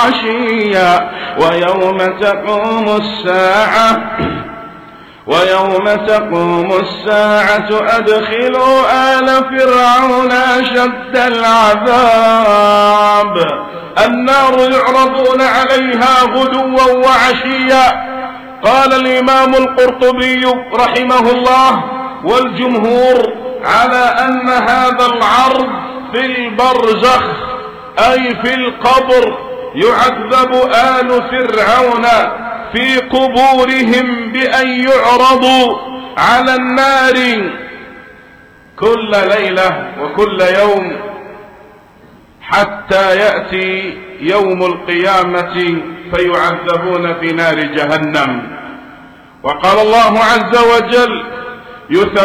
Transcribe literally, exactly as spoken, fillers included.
عشيا ويوم تقوم الساعة ويوم تقوم الساعة أدخلوا آل فرعون أشد العذاب. النار يعرضون عليها غدوا وعشيا. قال الإمام القرطبي رحمه الله والجمهور على أن هذا العرض في البرزخ أي في القبر، يعذب آل فرعون في قبورهم بأن يعرضوا على النار كل ليلة وكل يوم حتى يأتي يوم القيامة فيعذبون في نار جهنم. وقال الله عز وجل